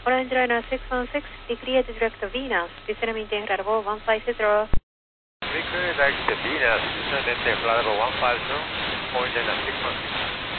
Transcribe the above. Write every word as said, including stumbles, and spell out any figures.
Orange Liner six one six, decrease direct Venus, descending maintain level one five zero. Decrease direct Venus, descending maintain level one five zero, Orange Liner six one six.